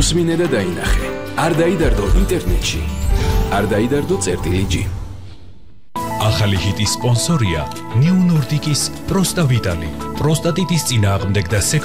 უსმინე და დაინახე. არ დაიდარდო ინტერნეტში. არ დაიდარდო წერტილი-G. ახალი ჰიტის სპონსორია New Nordic-ის პროსტა ვიტალი. პროსტატიტის წინააღმდეგ და